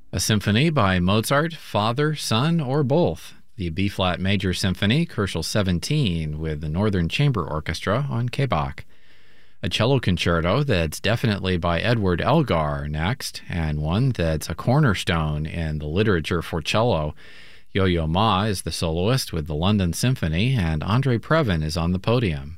A symphony by Mozart, father, son, or both. The B-flat Major Symphony, Koschel 17, with the Northern Chamber Orchestra on K-Bach. A cello concerto that's definitely by Edward Elgar next, and one that's a cornerstone in the literature for cello. Yo-Yo Ma is the soloist with the London Symphony, and Andre Previn is on the podium.